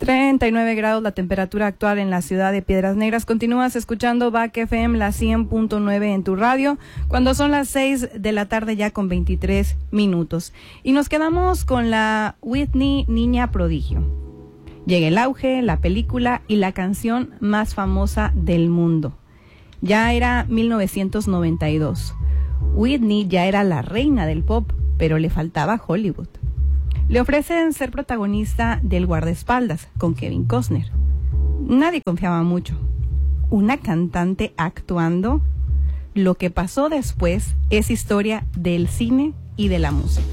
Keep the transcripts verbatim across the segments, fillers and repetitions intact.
treinta y nueve grados la temperatura actual en la ciudad de Piedras Negras. Continúas escuchando Back F M, la cien punto nueve en tu radio, cuando son las seis de la tarde ya con veintitrés minutos. Y nos quedamos con la Whitney Niña Prodigio. Llega el auge, la película y la canción más famosa del mundo. Ya era mil novecientos noventa y dos. Whitney ya era la reina del pop, pero le faltaba Hollywood. Le ofrecen ser protagonista del Guardaespaldas con Kevin Costner. Nadie confiaba mucho. Una cantante actuando. Lo que pasó después es historia del cine y de la música.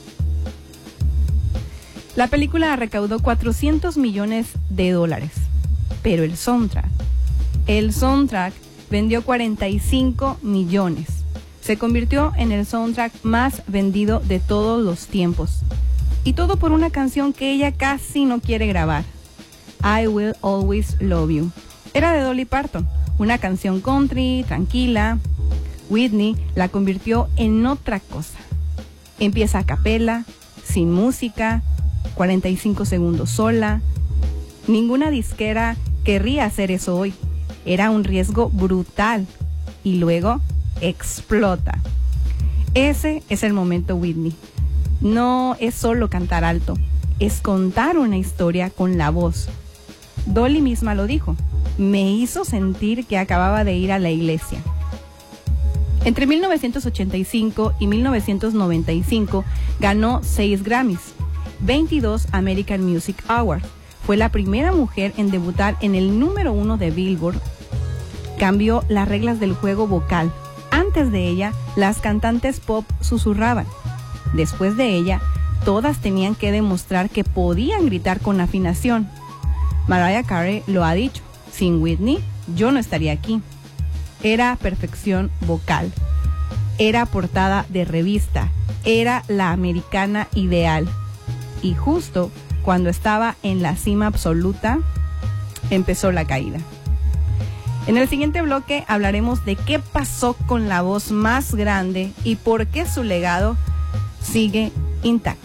La película recaudó cuatrocientos millones de dólares, pero el soundtrack, el soundtrack vendió cuarenta y cinco millones. Se convirtió en el soundtrack más vendido de todos los tiempos. Y todo por una canción que ella casi no quiere grabar. I Will Always Love You. Era de Dolly Parton, una canción country, tranquila. Whitney la convirtió en otra cosa. Empieza a capela, sin música, cuarenta y cinco segundos sola. Ninguna disquera querría hacer eso hoy. Era un riesgo brutal. Y luego explota. Ese es el momento Whitney. No es solo cantar alto, es contar una historia con la voz. Dolly misma lo dijo, me hizo sentir que acababa de ir a la iglesia. Entre mil novecientos ochenta y cinco y mil novecientos noventa y cinco ganó seis Grammys, veintidós American Music Awards. Fue la primera mujer en debutar en el número uno de Billboard. Cambió las reglas del juego vocal. Antes de ella, las cantantes pop susurraban. Después de ella, todas tenían que demostrar que podían gritar con afinación. Mariah Carey lo ha dicho, sin Whitney yo no estaría aquí. Era perfección vocal, era portada de revista, era la americana ideal. Y justo cuando estaba en la cima absoluta, empezó la caída. En el siguiente bloque hablaremos de qué pasó con la voz más grande y por qué su legado sigue intacto.